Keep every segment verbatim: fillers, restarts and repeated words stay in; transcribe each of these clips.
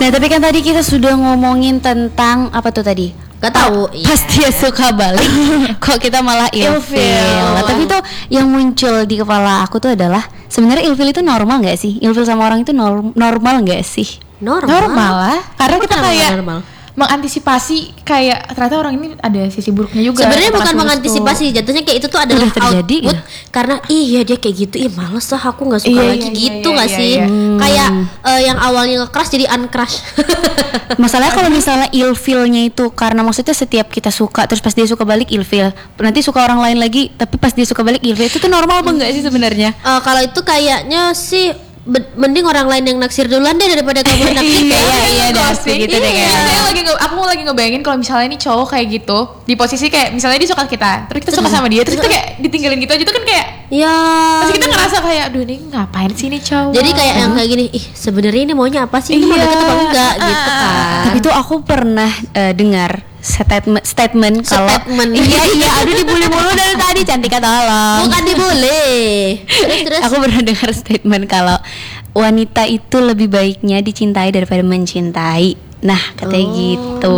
Nah tapi kan tadi kita sudah ngomongin tentang apa tuh tadi? Gak tahu. Pas yeah. dia suka balik, kok kita malah ilfil. Nah, tapi tuh yang muncul di kepala aku tuh adalah sebenarnya ilfil itu normal nggak sih? Ilfil sama orang itu norm- normal nggak sih? Normal. Normal lah. Karena kita kayak normal. mengantisipasi kayak ternyata orang ini ada sisi buruknya juga. Sebenarnya bukan mengantisipasi, jatuhnya kayak itu tuh adalah terjadi, output ya? Karena iya dia kayak gitu, ih males lah aku nggak suka iya, lagi iya, gitu iya, nggak iya, sih? iya. Hmm. Kayak uh, yang awalnya nge-crush jadi uncrush. Masalahnya kalau misalnya ilfilnya itu karena maksudnya setiap kita suka terus pas dia suka balik ilfil, nanti suka orang lain lagi tapi pas dia suka balik ilfil, itu tuh normal apa enggak sih sebenarnya? Uh, kalau itu kayaknya sih be- mending orang lain yang naksir duluan deh daripada kamu naksir. Iya iya dah begitu deh Iya, kayaknya. saya lagi nge- aku mau lagi ngebayangin kalau misalnya ini cowok kayak gitu di posisi kayak misalnya dia suka kita, terus kita suka sama dia, terus kita kayak ditinggalin gitu aja tuh kan kayak Ya. pasti kita ngerasa kayak aduh ini ngapain sih ini cowok. Jadi kayak yang kayak gini, ih sebenarnya ini maunya apa sih? Ini mau Iya. deket apa enggak gitu kan. Tapi tuh aku pernah uh, dengar statement statement kalau Statement. iya iya aduh dibully mulu dari tadi Cantika tolong. Bukan dibully. Terus terus. Aku pernah dengar statement kalau wanita itu lebih baiknya dicintai daripada mencintai. Nah, katanya Oh. gitu.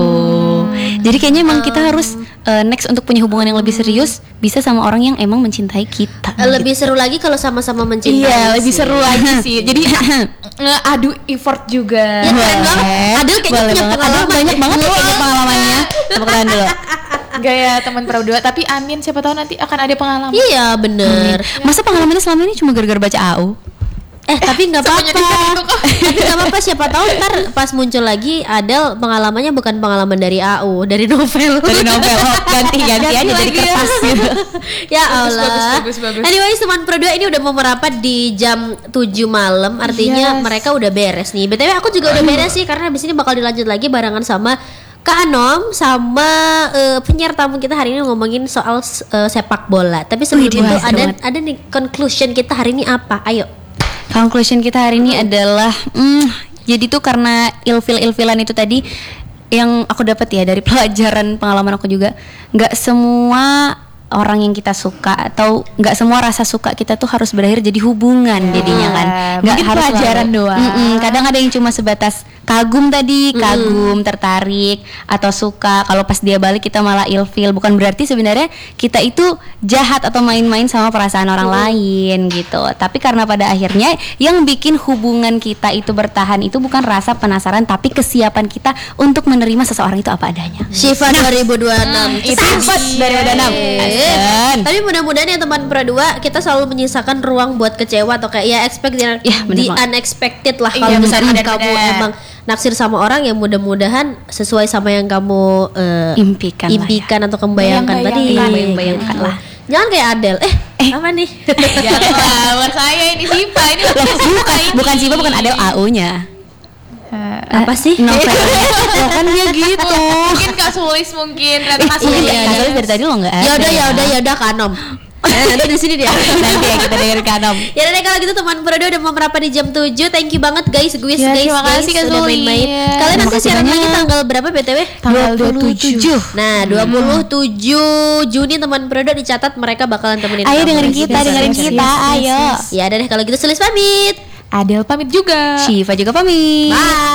Jadi kayaknya emang kita harus uh, next untuk punya hubungan yang lebih serius bisa sama orang yang emang mencintai kita. Eh, lebih seru lagi kalau sama-sama mencintai. Iya lebih sih. seru lagi sih. Jadi ngeadu effort juga. Ya keren banget. Adel kayaknya Boleh punya banget. pengalaman Adel banyak deh. banget tuh kayaknya pengalamannya. Tepuk tangan dulu. Gaya teman peraudua, tapi amin siapa tahu nanti akan ada pengalaman. Iya bener. Masa pengalamannya selama ini cuma gara-gara baca A U? Eh tapi nggak Semuanya apa-apa. bisa itu kok. Tapi nggak apa-apa. Siapa tahu ntar pas muncul lagi Adel pengalamannya bukan pengalaman dari A U, dari novel. Dari novel. Oh, ganti-ganti aja dari lagi ya. kertas gitu. Ya Bagus, Allah. bagus, bagus, bagus. Anyways teman perdua ini udah mau merapat di jam tujuh malam. Artinya Yes. mereka udah beres nih. B T W aku juga udah beres sih, karena abis ini bakal dilanjut lagi barengan sama Kak Anom sama uh, penyiar tamu kita hari ini ngomongin soal uh, sepak bola. Tapi sebelum Wih, itu wah, seru ada banget. ada nih conclusion kita hari ini apa? Ayo. Conclusion kita hari ini adalah hmm, jadi tuh karena ilfil-ilfilan itu tadi yang aku dapat ya dari pelajaran pengalaman aku juga, nggak semua orang yang kita suka atau nggak semua rasa suka kita tuh harus berakhir jadi hubungan jadinya kan, nggak mungkin harus pelajaran selalu- doang. Mm-mm, kadang ada yang cuma sebatas kagum tadi, kagum, tertarik atau suka. Kalau pas dia balik kita malah ilfil, bukan berarti sebenarnya kita itu jahat atau main-main sama perasaan orang lain gitu. Tapi karena pada akhirnya yang bikin hubungan kita itu bertahan itu bukan rasa penasaran, tapi kesiapan kita untuk menerima seseorang itu apa adanya. Shiva dua ribu dua puluh enam. itu Sifat dari udah enam. Asen. Tapi mudah-mudahan ya teman perdua kita selalu menyisakan ruang buat kecewa atau kayak ya expect the, Ya, bener the banget. unexpected lah. Iya, Kalau misalnya bener, kamu bener. emang naksir sama orang yang mudah-mudahan sesuai sama yang kamu eh, Impikan lah ya. impikan atau kamu bayangkan tadi. Bayang-bayangkan. Bayang-bayangkan lah. Jangan kayak Adele. Eh, Eh. apa nih? Jangan buat saya ini Siva ini Loh, bukan bukan Siva, bukan Adele A U-nya. Apa sih? Novelnya. Loh, kan dia gitu. Mungkin Kak Sulis mungkin ternyata Kak Mungkin Sulis. Kak Sulis dari tadi lo nggak ada. Ya udah ya udah ya udah Kanom. Eh, nanti di sini dia. Nanti ya kita dengerin Kak Anom. Ya udah deh, kalau gitu teman perdua udah mau merapat di jam tujuh. Thank you banget guys, guys, Ya, guys, terima guys kasih, Kak udah Zuli. main-main. Kalian Terima nanti kasih siaran lagi banyak. tanggal berapa B T W? Tanggal dua puluh tujuh. Nah, dua puluh tujuh Juni teman perdua dicatat mereka bakalan temenin Ayo kamu. dengerin kita, yes, dengerin yes, kita, yes, yes, ayo. yes. Ya udah deh kalau gitu Sulis pamit. Adel pamit juga. Shiva juga pamit. Bye.